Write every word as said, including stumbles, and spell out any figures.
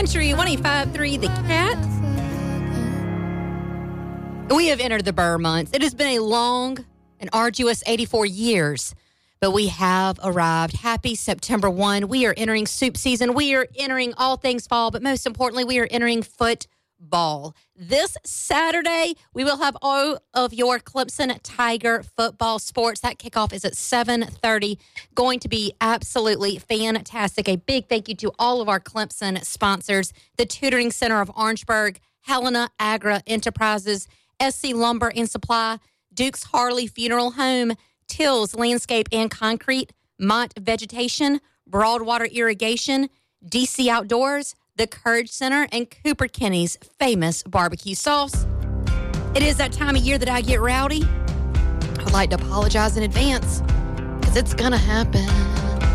Country one oh five point three The Cat. We have entered the Burr months. It has been a long and arduous eighty-four years, but we have arrived. Happy September first. We are entering soup season. We are entering all things fall, but most importantly, we are entering football. This Saturday, we will have all of your Clemson Tiger football sports. That kickoff is at seven thirty. Going to be absolutely fantastic. A big thank you to all of our Clemson sponsors, the Tutoring Center of Orangeburg, Helena Agra Enterprises, S C Lumber and Supply, Duke's Harley Funeral Home, Tills Landscape and Concrete, Mott Vegetation, Broadwater Irrigation, D C Outdoors, the Courage Center, and Cooper Kenny's famous barbecue sauce. It is that time of year that I get rowdy. I'd like to apologize in advance because it's going to happen.